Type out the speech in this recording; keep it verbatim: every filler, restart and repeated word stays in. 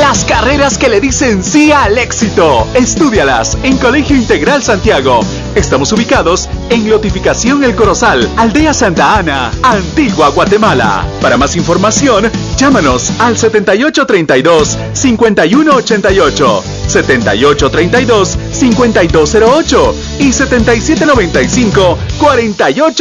Las carreras que le dicen sí al éxito. Estúdialas en Colegio Integral Santiago. Estamos ubicados en Lotificación El Corozal, Aldea Santa Ana, Antigua Guatemala. Para más información, llámanos al setenta y ocho treinta y dos, cincuenta y uno ochenta y ocho, setenta y ocho treinta y dos, cincuenta y dos cero ocho y setenta y siete noventa y cinco, cuarenta y ocho